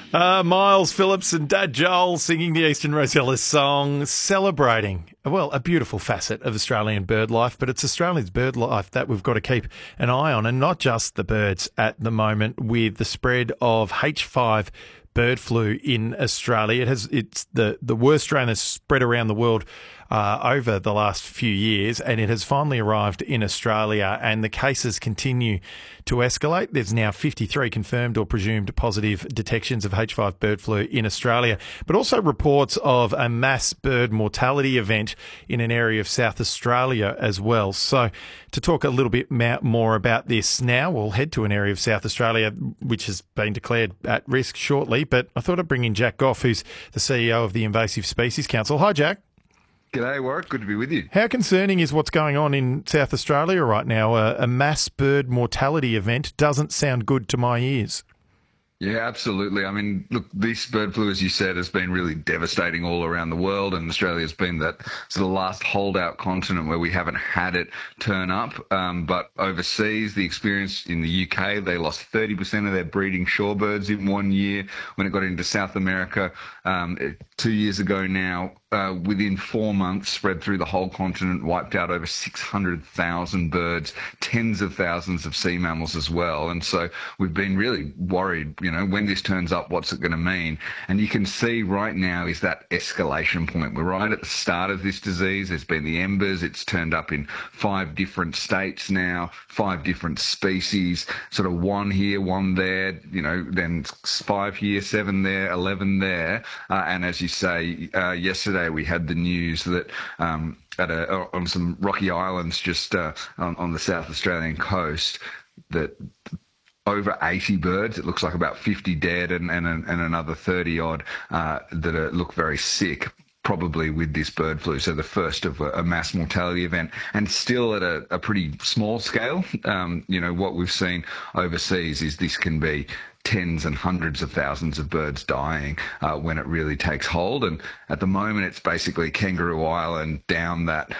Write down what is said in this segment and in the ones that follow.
Miles Phillips and Dad Joel singing the Eastern Rosella song, celebrating, well, a beautiful facet of Australian bird life, but it's Australia's bird life that we've got to keep an eye on, and not just the birds at the moment with the spread of H5 bird flu in Australia. It's the worst strain that's spread around the world over the last few years, and it has finally arrived in Australia, and the cases continue to escalate. There's now 53 confirmed or presumed positive detections of H5 bird flu in Australia, but also reports of a mass bird mortality event in an area of South Australia as well. So to talk a little bit more about this now, we'll head to an area of South Australia which has been declared at risk shortly, but I thought I'd bring in Jack Goff, who's the CEO of the Invasive Species Council. Hi, Jack. G'day, Warwick. Good to be with you. How concerning is what's going on in South Australia right now? A mass bird mortality event doesn't sound good to my ears. Yeah, absolutely. I mean, look, this bird flu, as you said, has been really devastating all around the world, and Australia has been that sort of last holdout continent where we haven't had it turn up. But overseas, the experience in the UK, they lost 30% of their breeding shorebirds in 1 year. When it got into South America 2 years ago now, within 4 months, spread through the whole continent, wiped out over 600,000 birds, tens of thousands of sea mammals as well. And so we've been really worried, when this turns up, what's it going to mean? And you can see right now is that escalation point. We're right at the start of this disease. There's been the embers. It's turned up in 5 different states now, 5 different species, sort of 1 here, 1 there, then 5 here, 7 there, 11 there. And as you say, yesterday we had the news that on some rocky islands just on the South Australian coast, that over 80 birds, it looks like about 50 dead and another 30 odd that look very sick, probably with this bird flu. So the first of a mass mortality event, and still at a pretty small scale. What we've seen overseas is this can be tens and hundreds of thousands of birds dying when it really takes hold. And at the moment, it's basically Kangaroo Island down that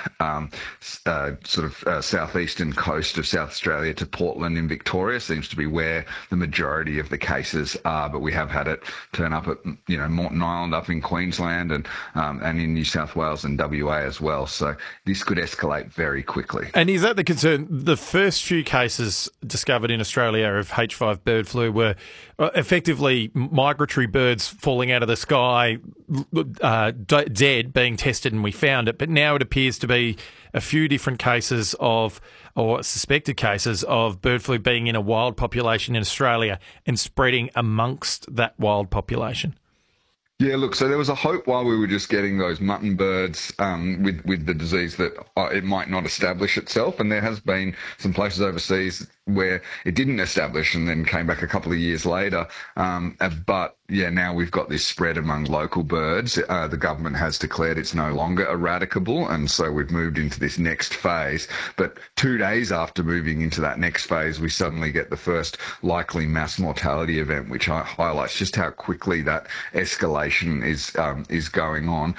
southeastern coast of South Australia to Portland in Victoria seems to be where the majority of the cases are. But we have had it turn up at Moreton Island up in Queensland and in New South Wales and WA as well. So this could escalate very quickly. And is that the concern? The first few cases discovered in Australia of H5 bird flu were effectively migratory birds falling out of the sky, dead, being tested, and we found it. But now it appears to be a few different cases or suspected cases of bird flu being in a wild population in Australia and spreading amongst that wild population. Yeah, look, so there was a hope while we were just getting those mutton birds with the disease that it might not establish itself. And there has been some places overseas where it didn't establish and then came back a couple of years later. But yeah, now we've got this spread among local birds. The government has declared it's no longer eradicable, and so we've moved into this next phase. But 2 days after moving into that next phase, we suddenly get the first likely mass mortality event, which highlights just how quickly that escalation is going on.